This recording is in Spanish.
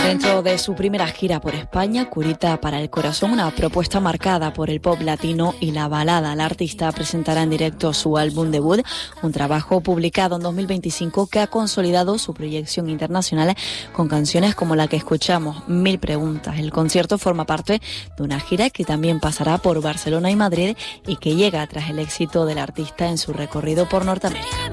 Dentro de su primera gira por España, Curita para el Corazón, una propuesta marcada por el pop latino y la balada, la artista presentará en directo su álbum debut, un trabajo publicado en 2025 que ha consolidado su proyección internacional con canciones como la que escuchamos, Mil Preguntas. El concierto forma parte de una gira que también pasará por Barcelona y Madrid y que llega tras el éxito del artista en su recorrido por Norteamérica.